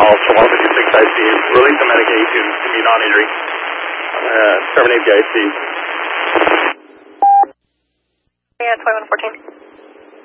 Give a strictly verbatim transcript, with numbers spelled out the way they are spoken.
also one fifty-six I C. Release the medication to be non-injury. Uh, terminate the I C. Yeah, twenty-one fourteen.